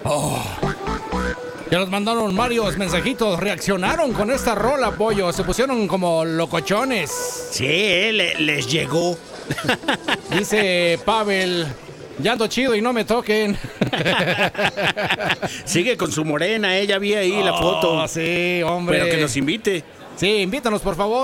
Ya nos mandaron varios mensajitos, reaccionaron con esta rola, pollo, se pusieron como locochones. Sí, les llegó. Dice Pavel, ya ando chido y no me toquen. Sigue con su morena, ya vi ahí la foto. Sí, hombre. Pero que nos invite. Sí, invítanos, por favor.